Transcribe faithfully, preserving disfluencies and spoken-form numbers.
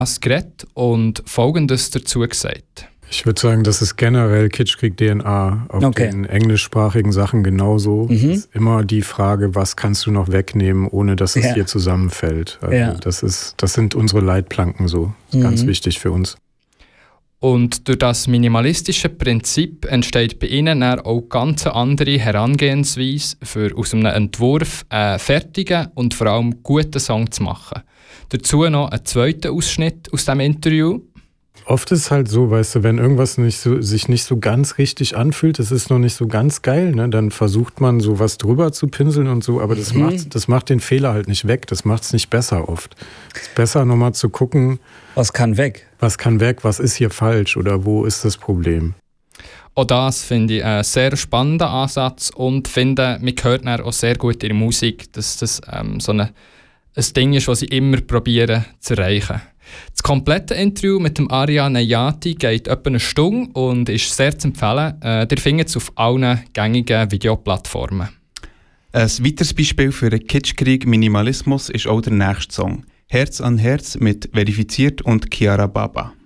geredet und Folgendes dazu gesagt. Ich würde sagen, das ist generell Kitschkrieg-D N A auf Okay. den englischsprachigen Sachen genauso. Mhm. Es ist immer die Frage, was kannst du noch wegnehmen, ohne dass es Ja. hier zusammenfällt. Also Ja. das ist, das sind unsere Leitplanken so. Das ist Mhm. ganz wichtig für uns. Und durch das minimalistische Prinzip entsteht bei ihnen dann auch ganz eine andere Herangehensweise, für aus einem Entwurf einen fertigen und vor allem guten Song zu machen. Dazu noch ein zweiter Ausschnitt aus diesem Interview. Oft ist es halt so, weißt du, wenn irgendwas nicht so, sich nicht so ganz richtig anfühlt, es ist noch nicht so ganz geil, ne, dann versucht man so was drüber zu pinseln und so, aber das, Mhm. macht, das macht den Fehler halt nicht weg, das macht es nicht besser oft. Es ist besser nochmal zu gucken, Was kann weg? was kann weg, was ist hier falsch oder wo ist das Problem. Auch das finde ich einen sehr spannenden Ansatz und finde, man hört dann auch sehr gut in der Musik, dass das ähm, so eine, ein Ding ist, was sie immer probieren zu erreichen. Das komplette Interview mit dem Arya Nayati geht etwa eine Stunde und ist sehr zu empfehlen. Äh, ihr findet es auf allen gängigen Videoplattformen. Ein weiteres Beispiel für den Kitschkrieg Minimalismus ist auch der nächste Song. Herz an Herz mit Verifiziert und Chiara Baba.